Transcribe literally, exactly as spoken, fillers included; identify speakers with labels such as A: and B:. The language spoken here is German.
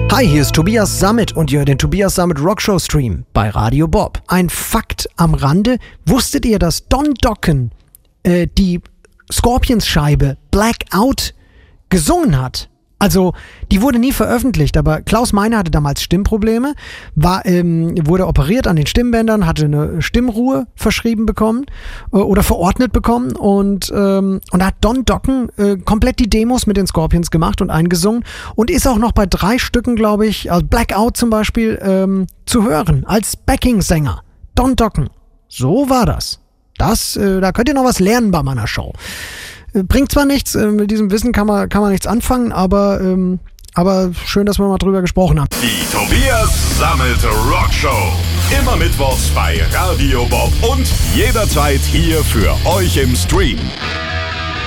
A: Hi, hier ist Tobias Sammet und ihr hört den Tobias Sammet Rockshow Stream bei Radio Bob. Ein Fakt am Rande: Wusstet ihr, dass Don Dokken äh, die Scorpions-Scheibe Blackout gesungen hat? Also, die wurde nie veröffentlicht, aber Klaus Meine hatte damals Stimmprobleme, war, ähm, wurde operiert an den Stimmbändern, hatte eine Stimmruhe verschrieben bekommen äh, oder verordnet bekommen und, ähm, und da hat Don Dokken äh, komplett die Demos mit den Scorpions gemacht und eingesungen und ist auch noch bei drei Stücken, glaube ich, also Blackout zum Beispiel, ähm, zu hören als Backing-Sänger. Don Dokken. So war das. Das, äh, da könnt ihr noch was lernen bei meiner Show. Bringt zwar nichts, äh, mit diesem Wissen kann man, kann man nichts anfangen, aber, ähm, aber schön, dass wir mal drüber gesprochen haben.
B: Die Tobias Sammet Rockshow. Immer mittwochs bei Radio Bob und jederzeit hier für euch im Stream.